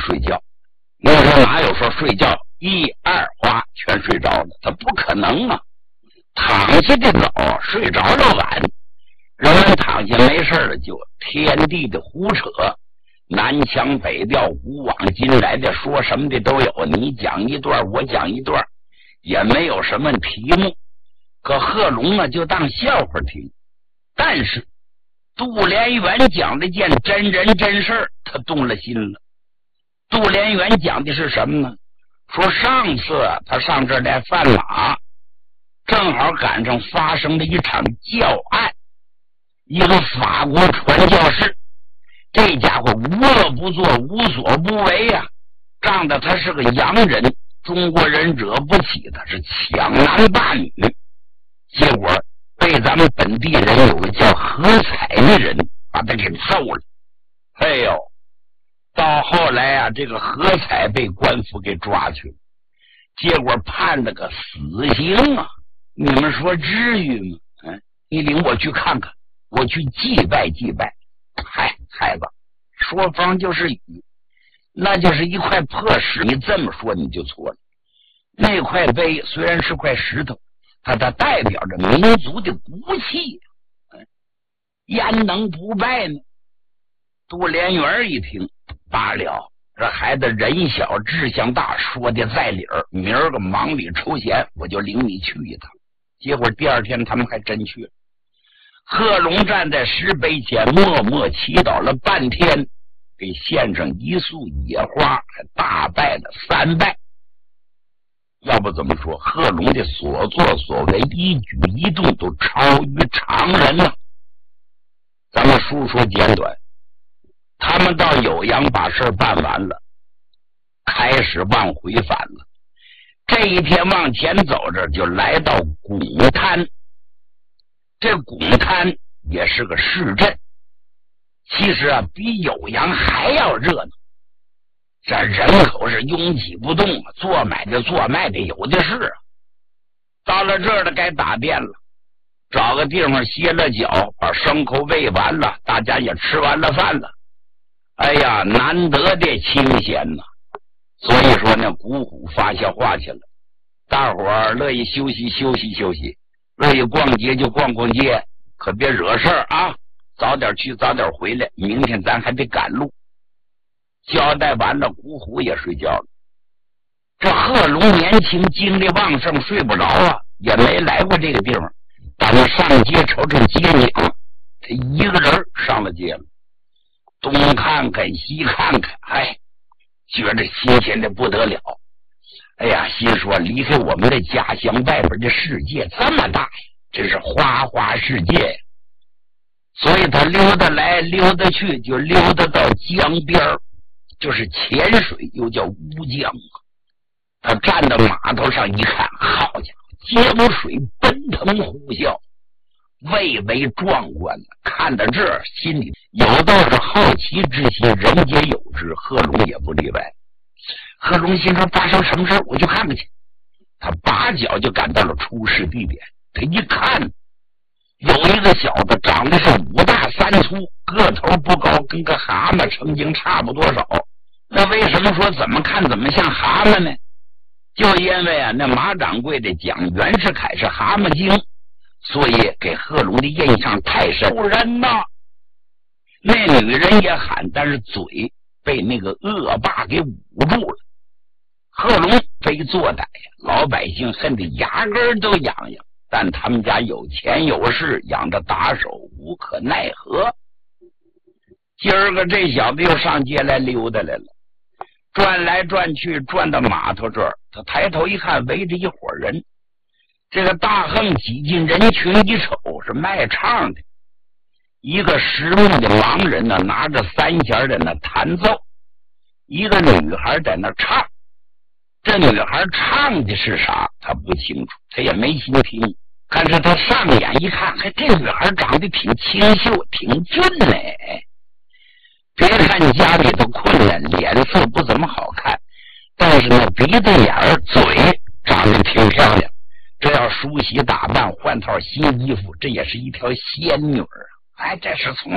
睡觉。那时候哪有说睡觉一二哗全睡着了？他不可能啊！躺下的早，睡着了晚。人们躺下没事了，就天地的胡扯，南腔北调，古往今来的，说什么的都有。你讲一段，我讲一段，也没有什么题目。可贺龙啊，就当笑话听。但是杜连元讲的件真人真事儿，他动了心了。杜连元讲的是什么呢？说上次他上这儿来贩马，正好赶上发生了一场教案。一个法国传教士，这家伙无恶不作，无所不为呀，仗着他是个洋人，中国人惹不起，他是抢男霸女。结果被咱们本地人有个叫何彩的人把他给揍了。哎呦，到后来啊，这个何彩被官府给抓去了，结果判了个死刑啊！你们说至于吗？你领我去看看，我去祭拜祭拜。嗨，孩子，说方就是雨，那就是一块破石。你这么说你就错了。那块碑虽然是块石头，它代表着民族的骨气，焉能不拜呢？杜连元一听，罢了，这孩子人小志向大，说的在理儿。明儿个忙里抽闲，我就领你去一趟。结果第二天他们还真去了。贺龙站在石碑前默默祈祷了半天，给献上一束野花，还大拜了3拜。要不怎么说贺龙的所作所为，一举一动都超于常人了。咱们书说简短，他们到酉阳把事办完了，开始往回返了。这一天往前走着，就来到拱滩。这拱滩也是个市镇，其实啊，比酉阳还要热闹。这人口是拥挤不动啊，做买的做卖的有的是啊。到了这儿了，该打便了，找个地方歇了脚，把牲口喂完了，大家也吃完了饭了。哎呀，难得的清闲呐！所以说呢，鼓虎发下话去了，大伙儿乐意休息休息休息，乐意逛街就逛逛街，可别惹事儿啊！早点去，早点回来，明天咱还得赶路。交代完了，鼓虎也睡觉了。这贺龙年轻，精力旺盛，睡不着啊，也没来过这个地方。咱们上街瞅瞅街景，他一个人上了街了，东看看西看看，觉得新鲜的不得了。哎呀，心说离开我们的家乡，外边的世界这么大呀，真是花花世界呀。所以他溜达来溜达去，就溜达到江边，就是浅水，又叫乌江。他站到码头上一看，好家伙，江水奔腾呼啸，蔚为壮观。看到这儿，心里有道是好奇之心，人皆有之，贺龙也不例外。贺龙心说发生什么事，我去看看去。他拔脚就赶到了出事地点。他一看，有一个小子长得是5大3粗，个头不高，跟个蛤蟆成精差不多少。那为什么说怎么看怎么像蛤蟆呢？就因为啊，那马掌柜的讲袁世凯是蛤蟆精，所以给贺龙的印象太深。不然呐，那女人也喊，但是嘴被那个恶霸给捂住了。贺龙非作歹呀，老百姓恨得牙根都痒痒，但他们家有钱有势，养着打手，无可奈何。今儿个这小子又上街来溜达来了，转来转去，转到码头这儿，他抬头一看，围着一伙人。这个大横挤进人群一瞅，是卖唱的。一个石目的盲人呢，拿着3弦在那弹奏，一个女孩在那唱。这女孩唱的是啥他不清楚，他也没心听。但是他上眼一看，这女孩长得挺清秀，挺俊嘞。别看家里头困了，脸色不怎么好看，但是呢，鼻子眼儿嘴长得挺漂亮。这要梳洗打扮，换套新衣服，这也是一条仙女儿。这是从